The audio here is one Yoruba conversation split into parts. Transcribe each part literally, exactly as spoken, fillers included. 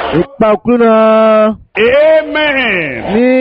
Ipa òkú náà. Amen.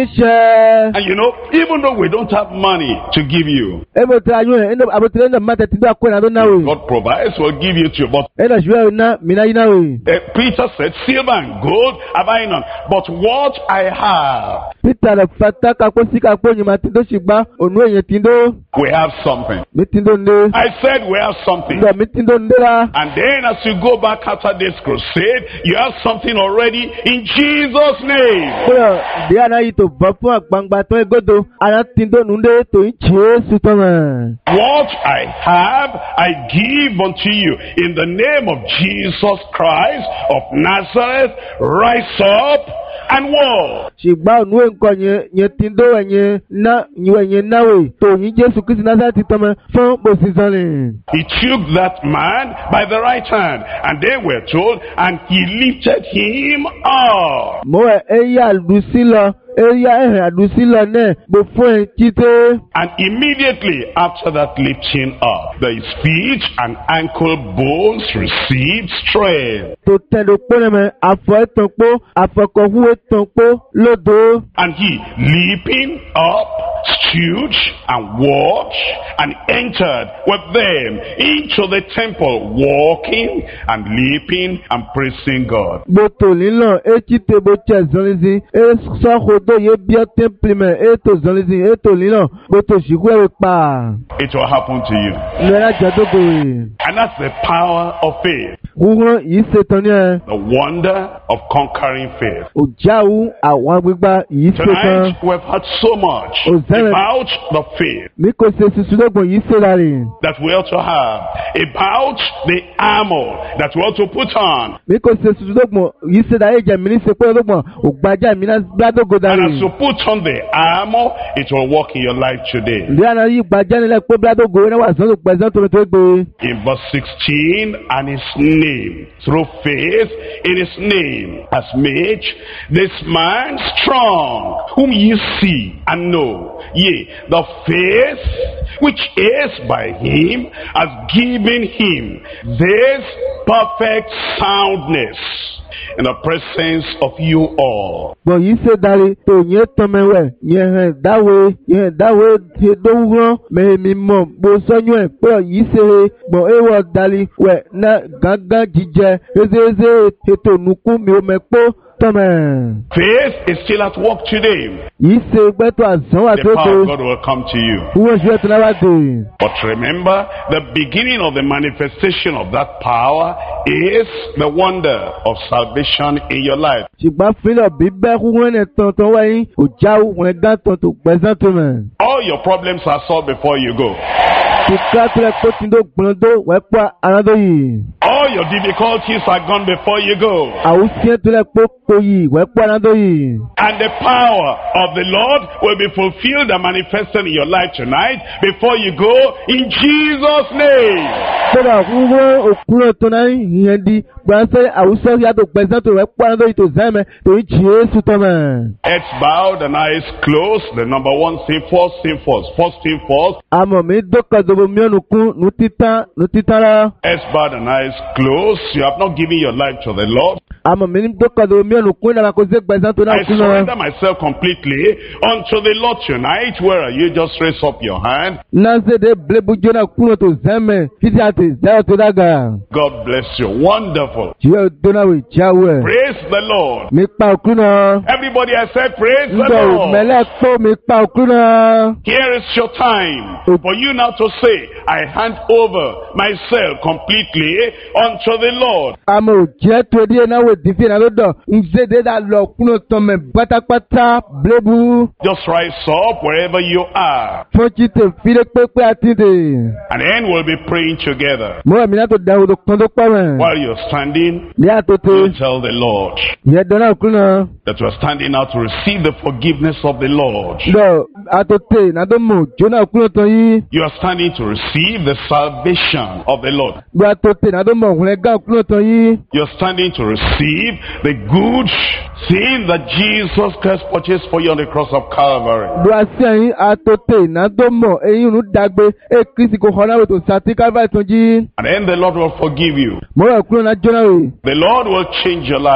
Níṣẹ́. And you know, even though we don't have money to give you, Ebo tí a yún ẹ̀ ẹ̀ àbótí ẹ̀ máa tẹ̀tí bí akó ìnáwó náà wò. God provides, will give you to you. But Ẹ̀ lọ ṣùgbọ́n iná mìíràn yín náà wò. uh, Peter said, silver and gold have I none, but what I have, Peter rẹ̀ fata kakó sí kakó yìí máa ti dó ṣùgbọ́n ònú èyàn ti dó. we have something. Mi ti dó ndé. I said we have something. Ǹjọ́ mi ti dó ndé la. And then as you go back after this crusade, you have something already in Jesus' name. Kúrò ìdí àná yìí tó bọ́ fún àgbàǹgbà tó ẹgbẹ́dọ̀. Àná ti dó ndé tó ń Jésù tó mọ̀. What I have, I give unto you. In the name of Jesus Christ of Nazareth, rise up and walk. Ṣùgbọ́n ònú nǹkan yẹn yẹn ti dó ẹ̀yẹn ná ìwẹ̀ yẹn náwó. Tòyìn Jésù Kristi Násárẹ́tì tó mọ̀ fún bòsísọ́lẹ̀. He took that man by the right hand, and they were told, and he lifted him up. Mo ẹ̀ ẹ̀yà àlùsí lọ. Ẹ̀yà ẹ̀hìn àlùsí lọ náà bò fún ẹ̀ títẹ́. And immediately after that lifting up, the speech and ankle bones received strength. Tó tẹ̀lé pọ́nrẹ́ mẹ́ àfọ̀ ẹ̀tàn pọ́ àfọ̀kọ̀hún ẹ̀tàn pọ́ lódò. And he, leaping up, stood and walked and entered with them into the temple, walking and leaping and praising God. Gbòtò lílàn etí tèbó tẹ̀ zọ́lísí e sọ́kòdó yé bíọ́ tẹ́ḿpìlìmẹ̀ ètò zọ́lísí ètò lílàn gbòtò ṣìkú ẹ̀rẹ̀ pa. It will happen to you. Lọ́yà jẹ́dógò rẹ̀. And that's the power of faith, Wúwọ́n yìí ṣetán ní ẹ̀. the wonder of conquering faith. Òjáwú àwọn agbègbà yìí ṣetán. Tonight we've heard so much Hosanna. about the faith Mi kò ṣe ṣiṣúlógbòn yìí ṣe rárẹ̀. that we ought to have, about the armor that we ought to put on. Mi kò ṣe ṣiṣúlógbòn yìí ṣe rárẹ̀ jẹ́ mi ní ṣe pé ológbòn ògbájá mi náà gbádógò And as dárẹ̀. you put on the armor, it will work in your life today. Ìdí àná yìí gbájá nílẹ̀ pé gbádógò náà wà sọ́dọ̀ pẹ̀sán tó tó gbé. In verse sixteen, and his name, through faith in his name, has made this man strong, whom ye see and know. Yea, the faith which is by him has given him this perfect soundness in the presence of you all. Gbọ̀n yìí ṣe darí tó yẹn tán mẹ́wẹ̀ yẹn hàn dáwé yẹn dáwé ṣe dówúrán mẹ́hẹ̀mí mọ̀ bó sọ́yún ẹ̀ pé yìí ṣe gbọ̀n éwọ̀ darí wẹ̀ ná gángan jíjẹ ezeze ètò nùkú mi ò mẹ́pọ̀ tọ́mẹ̀. Faith is still at work today. Yìí ṣe gbẹ́tọ̀ àzán wà The tó power tó of God will come to you. wúwọ́n ṣe tó náwó dé. But remember, the beginning of the manifestation of that power is the wonder of salvation in your life. Ṣùgbọ́n fílọ̀ bíbẹ́ wúwọ́n ẹ̀ tán tán wáyé kò jáwó wọn gán tán tó gbẹ́sán tó mẹ̀. All your problems are solved before you go. Kíkà tó lẹ kó tí tó gbọ́n tó wẹ́pọ̀ arándó yìí. All your difficulties are gone before you go. Àwùjọ tó lẹ kó kó yìí wẹ́pọ̀ arándó yìí. And the power of the Lord will be fulfilled and manifested in your life tonight before you go, in Jesus' name. Sọ́dọ̀ wúwọ́ òkúrò tó náà yẹn di gbọ́nsẹ́ àwùjọ yàtọ̀ gbẹ̀sán tó wẹ́pọ̀ arándó yìí tó zẹ́mẹ̀ tó ń Jésù tó mẹ̀. Heads bowed and eyes closed. The number one thing first, thing first. First thing first. Àmọ̀ mi dókòdòbò mìíràn kún nù títán nù títán rá. Heads bowed and eyes closed. You have not given your life to the Lord. Àmọ̀ mi dókòdòbò mìíràn kún náà kó ṣe gbẹ̀sán tó náà I kún náà. surrender myself completely unto the Lord tonight. Where are you? Just raise up your hand. Lánṣẹ́dẹ̀ blébu jóná kúrò tó zẹ́mẹ̀ títí àti zẹ́ọ̀ tó dàgà. God bless you. Wonderful. Jíwẹ́ dónáwó jáwé. Praise the Lord. Mi pa òkú náà. Everybody has said, praise the Ǹjọ́ Lord. mẹ́lẹ́ pọ́ mi pa òkú náà. Here is your time for you now to say, I hand over myself completely unto the Lord. Àmọ̀ òjẹ́ tó dé náà wò dìfẹ́ náà ló dọ̀. Ǹjẹ́ dé dà lọ kúrò tán mẹ́ pátápátá blébu. Just rise up wherever you are. Fún títẹ̀ fílẹ̀ pépé àti dè. And then we'll be praying together. Mo rẹ̀ mi náà tó da odò kan tó pọ̀ mẹ́. While you're standing, Ní àtòtò. you tell the Lord Yẹ dọ́nà òkú náà. that you're standing out to receive the forgiveness of the Lord. Lọ àtòtè náà tó mọ̀ jóná òkú náà tán yìí. You are standing to receive the salvation of the Lord. Lọ àtòtè náà tó mọ̀ òkú náà gán òkú náà tán yìí. You're standing to receive the good thing that Jesus Christ purchased for you on the cross of Calvary. Lọ àti ẹ̀yìn àtòtè náà tó mọ̀ ẹ̀yìn òun dàgbé ẹ̀ Kristi kò hàn náà wò tó sàtí Calvary tán yìí. And then the Lord will forgive you. Mo rẹ̀ òkú náà jóná wò. The Lord will change your life.